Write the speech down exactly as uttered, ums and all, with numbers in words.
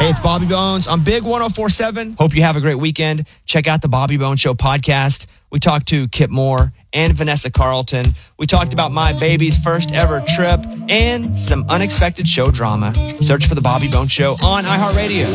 Hey, it's Bobby Bones on Big one oh four point seven. Hope you have a great weekend. Check out the Bobby Bones Show podcast. We talked to Kip Moore and Vanessa Carlton. We talked about my baby's first ever trip and some unexpected show drama. Search for the Bobby Bones Show on iHeartRadio.